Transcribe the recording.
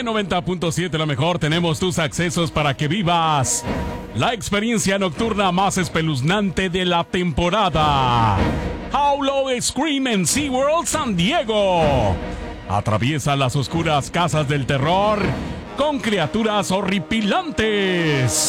En 90.7 La Mejor tenemos tus accesos para que vivas la experiencia nocturna más espeluznante de la temporada. Howlo Scream en SeaWorld San Diego. Atraviesa las oscuras casas del terror con criaturas horripilantes.